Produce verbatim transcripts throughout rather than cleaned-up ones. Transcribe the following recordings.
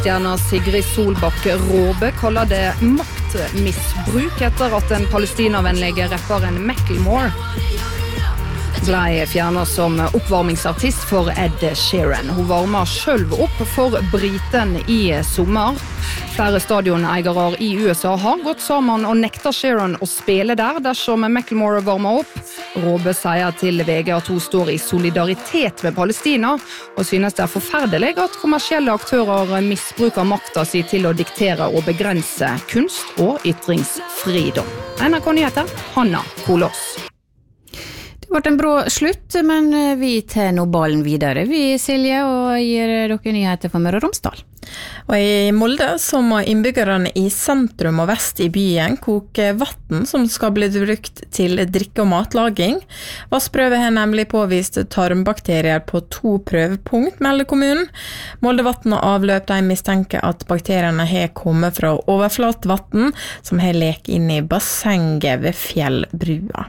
Tennisstjerna Sigrid Solbakk Råbe kaller det maktmisbruk etter at den palestinavennlige rapperen Macklemore ble fjernet som oppvarmingsartist for Ed Sheeran. Hun varmer selv opp for Briten i sommer. Flere stadioneiere i U S A har gått sammen og nekter Sheeran å spille der dersom Macklemore varmer opp. Råbe sier til V G at hun står i solidaritet med Palestina, og synes det er forferdelig at kommersielle aktører misbruker makta si til å diktere og begrense kunst- og ytringsfridom. N R K Nyheter, Hanna Kolås. Det ble en brå slutt, men vi tar nå ballen videre, vi Silje, og gir dere nyheter for Møre og Romsdal. Og i Molde så må innbyggerne i sentrum og vest i byen koke vatten som skal bli brukt til drikke- og matlaging. Vassprøve har nemlig påvist tarmbakterier på to prøvepunkt, melder kommunen. Molde Vatten og Avløp de mistenker at bakteriene har kommet fra overflatvatten som har lek inn i bassenget ved Fjellbrua.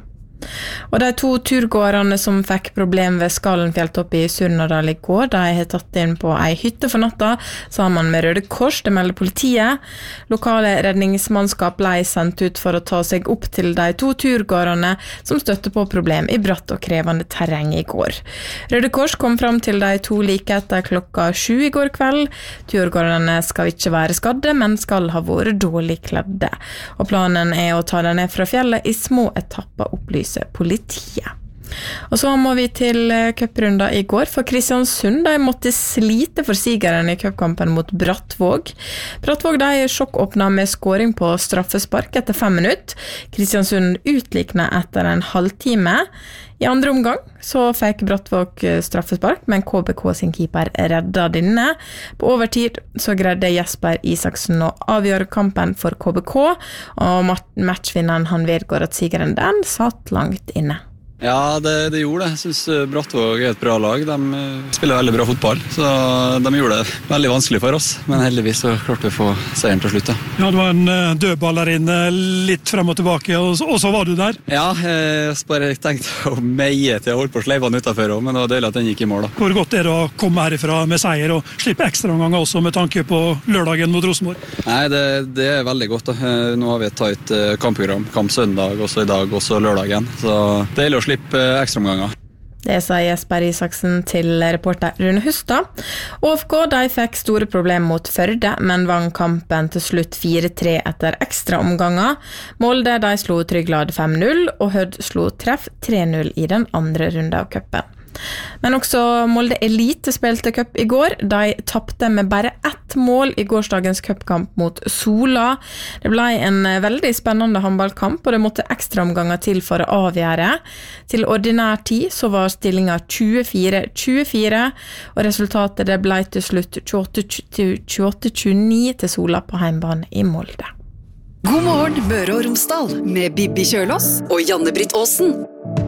Og de to turgåerne som fikk problem ved Skalenfjelltopp i Surnadal i går, de har tatt inn på ei hytte for natta sammen med Røde Kors, det melder politiet. Lokale redningsmannskap ble sendt ut for å ta seg opp til de to turgåerne som støtte på problem i bratt og krevende terreng i går. Røde Kors kom fram til de to like etter klokka sju i går kveld. Turgåerne skal ikke være skadde, men skal ha vært dårlig kledde. Og planen er å ta dem ned fra fjellet i små etapper, opplyser politiet. Og så må vi til cuprunda i går, for Kristiansund de måtte slite for sigeren i cupkampen mot Brattvåg. Brattvåg de sjokkåpna med skåring på straffespark etter fem minutter. Kristiansund utlikna etter en halvtime. I andre omgang så fikk Brattvåg straffespark, men K B K sin keeper redda denne. På overtid så greide Jesper Isaksen å avgjøre kampen for K B K, og matchvinneren han vedgår at sigeren den satt langt inne. Ja, det, det gjorde det. Jeg synes Brattvåg er et bra lag. De spiller veldig bra fotball, så de gjorde det veldig vanskelig for oss. Men heldigvis så klarte vi å få seieren til slutt. Ja, det var en dødball der inne, litt frem og tilbake, og så, og så var du der. Ja, jeg bare tenkte å meie til jeg holdt på sleivene utenfor, men det var deilig at den gikk i mål da. Hvor godt er det å komme herifra med seier og slippe ekstra ganger også med tanke på lørdagen mot Rosenborg? Nei, det, det er veldig godt da. Nå har vi et tight kampprogram, kamp søndag, også i dag, også lørdagen. Så deilig å slippe ekstraomganger. Det sa Jesper Isaksen til reporter Rune Hustad. O F K de fikk store problemer mot Førde, men vant kampen til slutt fire tre etter ekstra omganger. Molde de slo Trygglad fem null, og Hødd slo Treff tre null i den andre runde av cupen. Men også Molde Elite spilte cup i går. De tappte med bare ett mål i gårsdagens cupkamp mot Sola. Det ble en veldig spennende håndballkamp, og det måtte ekstra omganger til for å avgjøre. Til ordinær tid så var stillingen tjuefire tjuefire, og resultatet det ble til slutt tjueåtte tjueni til Sola på heimbane i Molde. God morgen, Møre og Romsdal, med Bibi Kjølås og Janne Britt Aasen.